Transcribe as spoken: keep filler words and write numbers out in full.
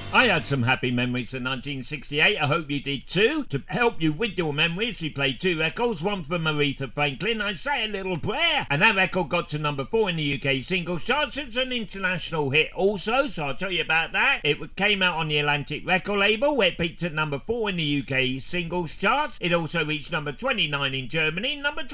I had some happy memories of nineteen sixty-eight, I hope you did too. To help you with your memories, we played two records, one from Aretha Franklin, I Say a Little Prayer, and that record got to number four in the U K singles charts. It's an international hit also, so I'll tell you about that. It came out on the Atlantic record label, where it peaked at number four in the U K singles charts. It also reached number twenty-nine in Germany, number